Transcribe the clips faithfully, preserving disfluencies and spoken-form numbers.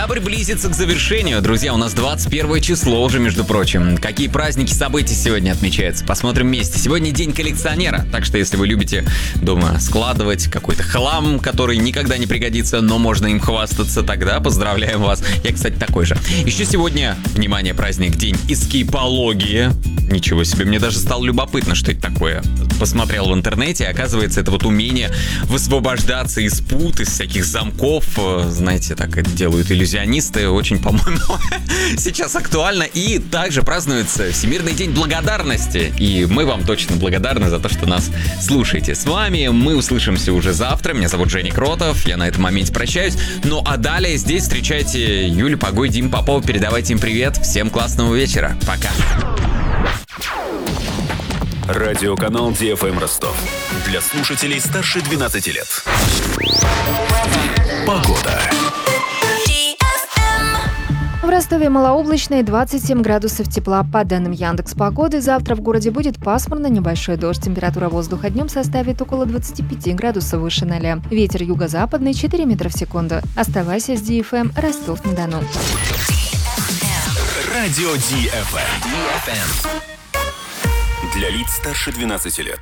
Сентябрь близится к завершению. Друзья, у нас двадцать первое число уже, между прочим. Какие праздники, события сегодня отмечаются? Посмотрим вместе. Сегодня день коллекционера, так что если вы любите дома складывать какой-то хлам, который никогда не пригодится, но можно им хвастаться, тогда поздравляем вас. Я, кстати, такой же. Еще сегодня, внимание, праздник, день эскипологии. Ничего себе, мне даже стало любопытно, что это такое. Посмотрел в интернете, оказывается, это вот умение высвобождаться из пут, из всяких замков. Знаете, так это делают иллюзионисты. Очень, по-моему, сейчас актуально. И также празднуется Всемирный день благодарности. И мы вам точно благодарны за то, что нас слушаете. С вами мы услышимся уже завтра. Меня зовут Женя Кротов. Я на этом моменте прощаюсь. Ну а далее здесь встречайте Юлю Погой, Дим Попов. Передавайте им привет. Всем классного вечера. Пока. Радиоканал Ди Эф Эм Ростов. Для слушателей старше двенадцати лет. Погода. В Ростове малооблачно и двадцать семь градусов тепла. По данным Яндекс.Погоды, завтра в городе будет пасмурно, небольшой дождь. Температура воздуха днем составит около двадцати пяти градусов выше ноля. Ветер юго-западный четыре метра в секунду. Оставайся с Ди Эф Эм, Ростов-на-Дону. Радио Ди Эф Эм. Для лиц старше двенадцати лет.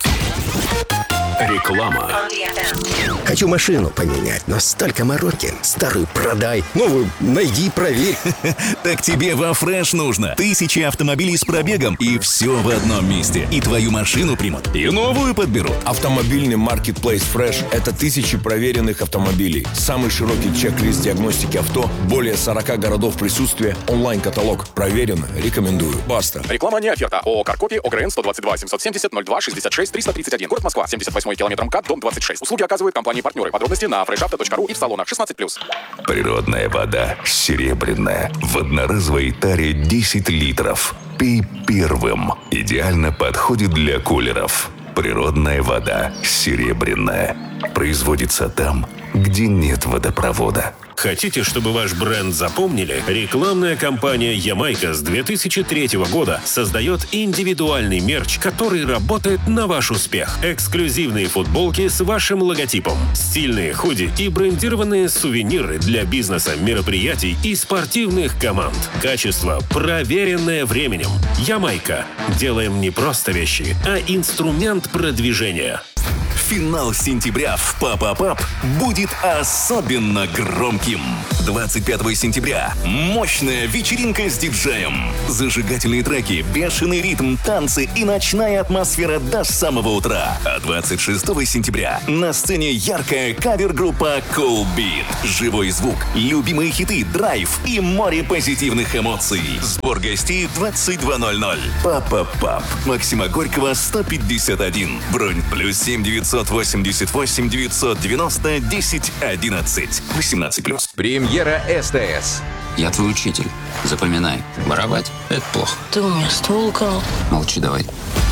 Реклама. Хочу машину поменять, но столько мороки. Старую продай, новую найди, проверь. Так тебе во Фреш нужно. Тысячи автомобилей с пробегом, и все в одном месте. И твою машину примут, и новую подберут. Автомобильный маркетплейс Fresh – это тысячи проверенных автомобилей. Самый широкий чек-лист диагностики авто, более сорока городов присутствия, онлайн-каталог. Проверено, рекомендую. Баста. Реклама не оферта. ООО «Каркопи», ОГРН сто двадцать два семьсот семьдесят ноль два шестьдесят шесть триста тридцать один. Город Москва. семьдесят восьмой километр МКАД, дом двадцать шесть. Услуги оказывают компании-партнеры. Подробности на фреш авто точка ру и в салонах шестнадцать плюс. Природная вода серебряная. В одноразовой таре десять литров. Пей первым. Идеально подходит для кулеров. Природная вода серебряная. Производится там, где нет водопровода. Хотите, чтобы ваш бренд запомнили? Рекламная кампания «Ямайка» с две тысячи третьего года создает индивидуальный мерч, который работает на ваш успех. Эксклюзивные футболки с вашим логотипом, стильные худи и брендированные сувениры для бизнеса, мероприятий и спортивных команд. Качество, проверенное временем. «Ямайка». Делаем не просто вещи, а инструмент продвижения. Финал сентября в Папа-Пап будет особенно громким. двадцать пятого сентября мощная вечеринка с диджеем. Зажигательные треки, бешеный ритм, танцы и ночная атмосфера до самого утра. А двадцать шестого сентября на сцене яркая кавер-группа Cool Beat. Живой звук, любимые хиты, драйв и море позитивных эмоций. Сбор гостей двадцать два ноль ноль. Папа-Пап. Максима Горького, сто пятьдесят один. Бронь плюс семь девятьсот восемьдесят восемь девятьсот девяносто десять одиннадцать. восемнадцать плюс. Премьера эс тэ эс. Я твой учитель. Запоминай. Воровать — это плохо. Ты у меня ствол украл. Молчи давай.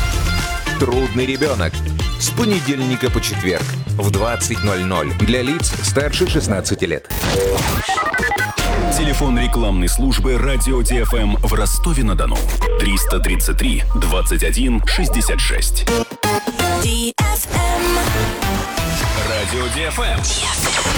Трудный ребенок. С понедельника по четверг в двадцать ноль ноль. Для лиц старше шестнадцати лет. Телефон рекламной службы «Радио Ди Эф Эм» в Ростове-на-Дону. триста тридцать три двадцать один шестьдесят шесть. Ди Эф Эм. Радио Ди Эф Эм.